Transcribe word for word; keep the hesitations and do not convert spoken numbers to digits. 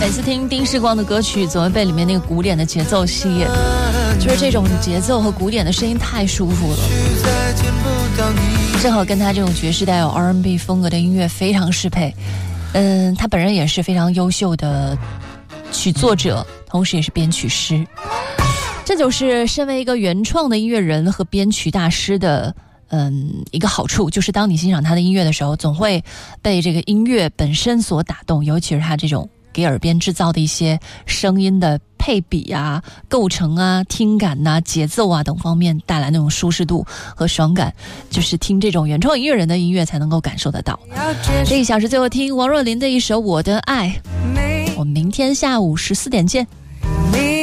每次听丁世光的歌曲总会被里面那个古典的节奏吸引，就是这种节奏和古典的声音太舒服了，正好跟他这种爵士带有 R and B 风格的音乐非常适配。嗯，他本人也是非常优秀的曲作者，同时也是编曲师。这就是身为一个原创的音乐人和编曲大师的嗯，一个好处，就是当你欣赏他的音乐的时候，总会被这个音乐本身所打动，尤其是他这种给耳边制造的一些声音的配比啊、构成啊、听感啊、节奏啊等方面带来那种舒适度和爽感，就是听这种原创音乐人的音乐才能够感受得到。这一小时最后听王若琳的一首《我的爱》，我们明天下午十四点见。